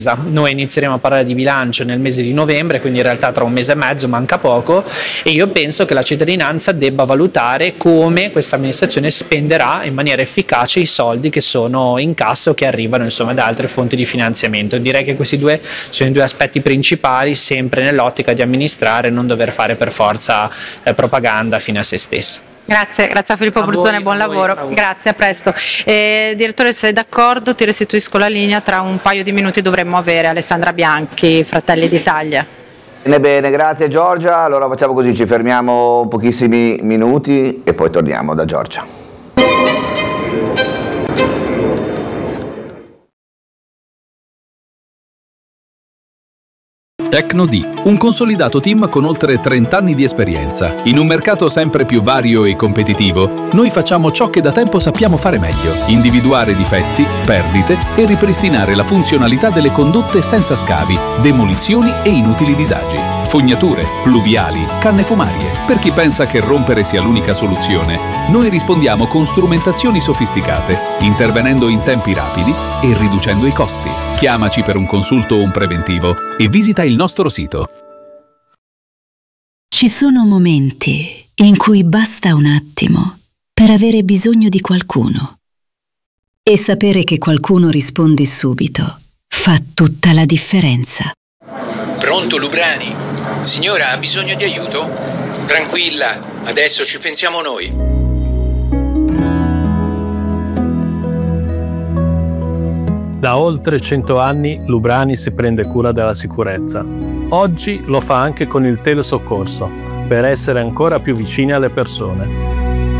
Noi inizieremo a parlare di bilancio nel mese di novembre, quindi in realtà tra un mese e mezzo, manca poco, e io penso che la cittadinanza debba valutare come questa amministrazione spenderà in maniera efficace i soldi che sono in cassa o che arrivano insomma da altre fonti di finanziamento. Direi che questi due sono i due aspetti principali, sempre nell'ottica di amministrare e non dover fare per forza propaganda fine a se stesso. Grazie a Filippo Bruzzone, buon lavoro. Grazie, a presto. Direttore, se sei d'accordo ti restituisco la linea, tra un paio di minuti dovremmo avere Alessandra Bianchi, Fratelli d'Italia. Bene, grazie Giorgia, allora facciamo così, ci fermiamo pochissimi minuti e poi torniamo da Giorgia. Tecno-D, un consolidato team con oltre 30 anni di esperienza. In un mercato sempre più vario e competitivo, noi facciamo ciò che da tempo sappiamo fare meglio: individuare difetti, perdite e ripristinare la funzionalità delle condotte senza scavi, demolizioni e inutili disagi. Fognature, pluviali, canne fumarie. Per chi pensa che rompere sia l'unica soluzione, noi rispondiamo con strumentazioni sofisticate, intervenendo in tempi rapidi e riducendo i costi. Chiamaci per un consulto o un preventivo e visita il nostro sito. Ci sono momenti in cui basta un attimo per avere bisogno di qualcuno. E sapere che qualcuno risponde subito fa tutta la differenza. Pronto, Lubrani? Signora, ha bisogno di aiuto? Tranquilla, adesso ci pensiamo noi. Da oltre 100 anni Lubrani si prende cura della sicurezza. Oggi lo fa anche con il telesoccorso, per essere ancora più vicini alle persone.